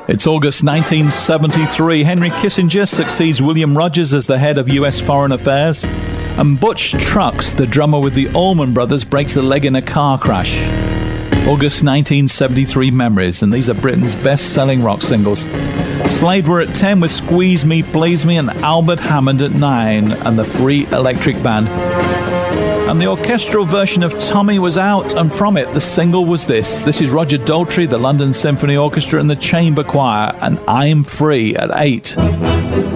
It's August 1973. Henry Kissinger succeeds William Rogers as the head of U.S. Foreign Affairs. And Butch Trucks, the drummer with the Allman Brothers, breaks a leg in a car crash. August 1973 memories, and these are Britain's best-selling rock singles. Slade were at 10 with Squeeze Me, Please Me, and Albert Hammond at 9, and the Free Electric Band. And the orchestral version of Tommy was out, and from it, the single was this. This is Roger Daltrey, the London Symphony Orchestra, and the Chamber Choir, and I'm Free at 8.